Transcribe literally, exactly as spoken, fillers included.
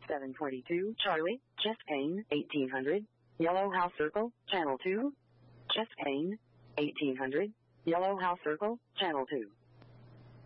seven twenty-two, Charlie, chest pain, eighteen hundred, Yellow House Circle, channel two, chest pain, eighteen hundred, Yellow House Circle, channel two.